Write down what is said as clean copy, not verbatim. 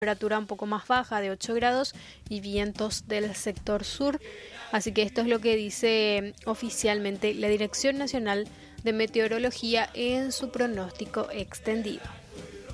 temperatura un poco más baja de 8 grados y vientos del sector sur. Así que esto es lo que dice oficialmente la Dirección Nacional de Meteorología en su pronóstico extendido.